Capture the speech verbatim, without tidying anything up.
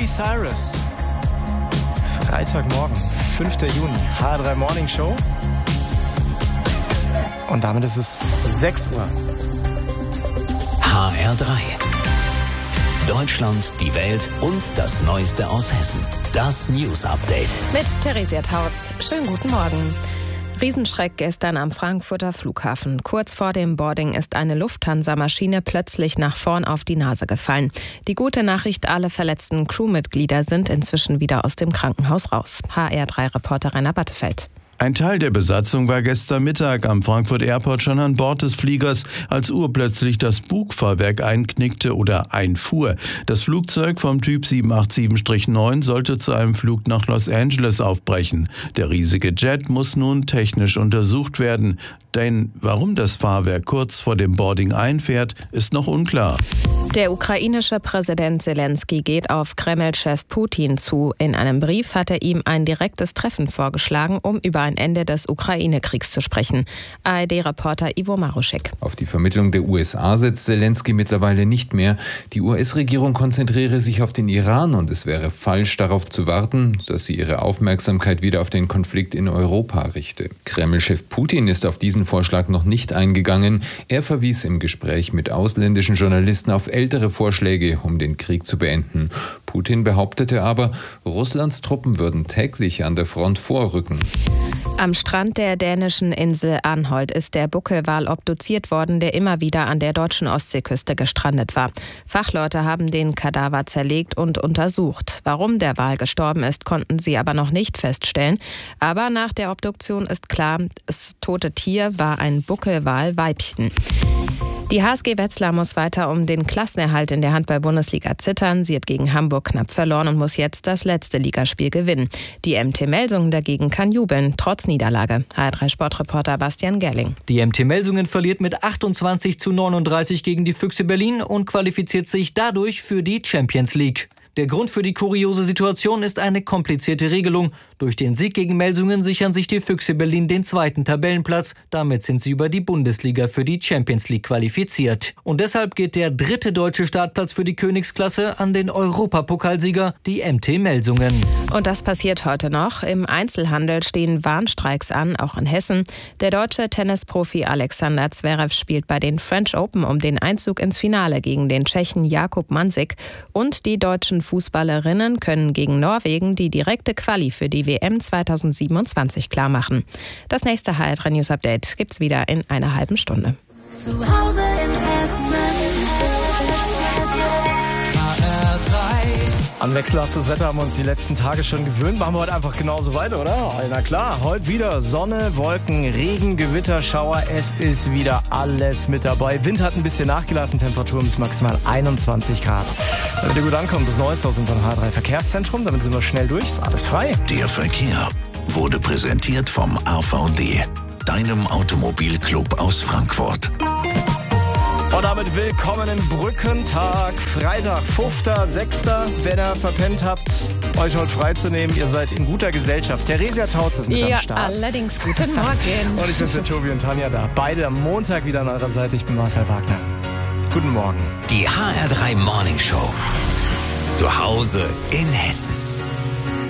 Miley Cyrus. Freitagmorgen, fünfter Juni, H R drei Morning Show. Und damit ist es sechs Uhr. H R drei. Deutschland, die Welt und das Neueste aus Hessen. Das News Update. Mit Theresia Tautz. Schönen guten Morgen. Riesenschreck gestern am Frankfurter Flughafen. Kurz vor dem Boarding ist eine Lufthansa-Maschine plötzlich nach vorn auf die Nase gefallen. Die gute Nachricht, alle verletzten Crewmitglieder sind inzwischen wieder aus dem Krankenhaus raus. H R drei Reporter Rainer Battefeld. Ein Teil der Besatzung war gestern Mittag am Frankfurt Airport schon an Bord des Fliegers, als urplötzlich das Bugfahrwerk einknickte oder einfuhr. Das Flugzeug vom Typ sieben acht sieben neun sollte zu einem Flug nach Los Angeles aufbrechen. Der riesige Jet muss nun technisch untersucht werden. Denn warum das Fahrwerk kurz vor dem Boarding einfährt, ist noch unklar. Der ukrainische Präsident Zelensky geht auf Kreml-Chef Putin zu. In einem Brief hat er ihm ein direktes Treffen vorgeschlagen, um über ein Ende des Ukraine-Kriegs zu sprechen. A R D-Reporter Ivo Maruschek. Auf die Vermittlung der U S A setzt Zelensky mittlerweile nicht mehr. Die U S-Regierung konzentriere sich auf den Iran und es wäre falsch, darauf zu warten, dass sie ihre Aufmerksamkeit wieder auf den Konflikt in Europa richte. Kreml-Chef Putin ist auf diesen Vorschlag noch nicht eingegangen. Er verwies im Gespräch mit ausländischen Journalisten auf ältere Vorschläge, um den Krieg zu beenden. Putin behauptete aber, Russlands Truppen würden täglich an der Front vorrücken. Am Strand der dänischen Insel Anholt ist der Buckelwal obduziert worden, der immer wieder an der deutschen Ostseeküste gestrandet war. Fachleute haben den Kadaver zerlegt und untersucht. Warum der Wal gestorben ist, konnten sie aber noch nicht feststellen. Aber nach der Obduktion ist klar, das tote Tier war ein Buckelwal-Weibchen. Die H S G Wetzlar muss weiter um den Klassenerhalt in der Handball-Bundesliga zittern. Sie hat gegen Hamburg knapp verloren und muss jetzt das letzte Ligaspiel gewinnen. Die M T Melsungen dagegen kann jubeln, trotz Niederlage. H R drei Sportreporter Bastian Gerling. Die M T Melsungen verliert mit achtundzwanzig zu neununddreißig gegen die Füchse Berlin und qualifiziert sich dadurch für die Champions League. Der Grund für die kuriose Situation ist eine komplizierte Regelung. Durch den Sieg gegen Melsungen sichern sich die Füchse Berlin den zweiten Tabellenplatz. Damit sind sie über die Bundesliga für die Champions League qualifiziert. Und deshalb geht der dritte deutsche Startplatz für die Königsklasse an den Europapokalsieger, die M T Melsungen. Und das passiert heute noch. Im Einzelhandel stehen Warnstreiks an, auch in Hessen. Der deutsche Tennisprofi Alexander Zverev spielt bei den French Open um den Einzug ins Finale gegen den Tschechen Jakub Mansik. Und die deutschen Fußballerinnen können gegen Norwegen die direkte Quali für die W M zweitausendsiebenundzwanzig klarmachen. Das nächste H R drei News Update gibt's wieder in einer halben Stunde. Zu Hause in Hessen. H R drei. An wechselhaftes Wetter haben wir uns die letzten Tage schon gewöhnt. Machen wir heute einfach genauso weiter, oder? Na klar, heute wieder Sonne, Wolken, Regen, Gewitter, Schauer. Es ist wieder alles mit dabei. Wind hat ein bisschen nachgelassen, Temperatur bis maximal einundzwanzig Grad. Damit ihr gut ankommt, das Neueste aus unserem H drei Verkehrszentrum. Damit sind wir schnell durch, ist alles frei. Der Verkehr wurde präsentiert vom A V D, deinem Automobilclub aus Frankfurt. Und damit willkommenen Brückentag, Freitag, fünfter sechster Wenn ihr verpennt habt, euch heute freizunehmen, ihr seid in guter Gesellschaft. Theresia Tautz ist mit ja, am Start. Allerdings, guten Morgen. Und ich bin für Tobi und Tanja da. Beide am Montag wieder an eurer Seite. Ich bin Marcel Wagner. Guten Morgen. Die H R drei Morning Show. Zu Hause in Hessen.